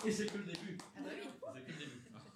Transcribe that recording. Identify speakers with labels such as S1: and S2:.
S1: Et c'est que le début.
S2: Ah bah oui.
S1: C'est que le début.